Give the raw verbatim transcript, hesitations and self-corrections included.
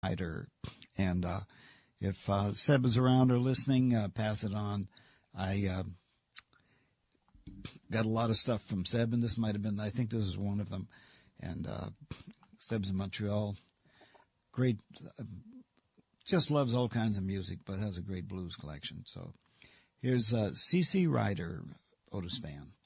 Ryder. And uh, if uh, Seb is around or listening, uh, pass it on. I uh, got a lot of stuff from Seb, and this might have been, I think this is one of them. And uh, Seb's in Montreal. Great, uh, just loves all kinds of music, but has a great blues collection. So here's uh, C C Ryder, Otis Spann.